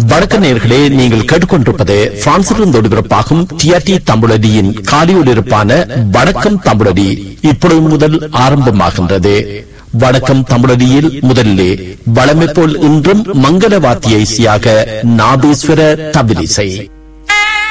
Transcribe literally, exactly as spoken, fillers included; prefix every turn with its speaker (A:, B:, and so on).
A: வணக்க நேயர்களே, நீங்கள் கேட்டுக்கொண்டிருப்பது பிரான்சிலிருந்து ஒளிபரப்பாகும் டிஆர்டி தமிழடியின் காலியொலிபரப்பான வணக்கம் தமிழடி இப்பொழுது முதல் ஆரம்பமாகின்றது. வணக்கம் தமிழடியில் முதலிலே வளமை போல் இன்றும் மங்கள வாத்திய இசையாக நாதேஸ்வர தபிலிசை.